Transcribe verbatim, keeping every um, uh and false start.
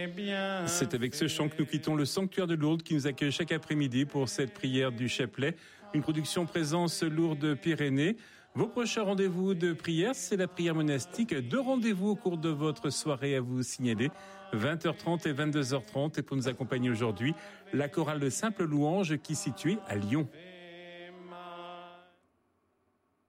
bien. C'est avec ce chant que nous quittons le sanctuaire de Lourdes qui nous accueille chaque après-midi pour cette prière du chapelet. Une production présence Lourdes-Pyrénées. Vos prochains rendez-vous de prière, c'est la prière monastique. Deux rendez-vous au cours de votre soirée à vous signaler. vingt heures trente et vingt-deux heures trente. Et pour nous accompagner aujourd'hui, la chorale de Simple Louange qui est située à Lyon.